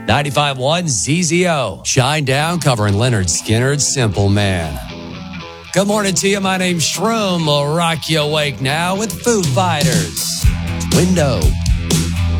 95.1 ZZO. Shinedown covering Leonard Skinner's Simple Man. Good morning to you. My name's Shroom. We'll rock you awake now with Foo Fighters. Window.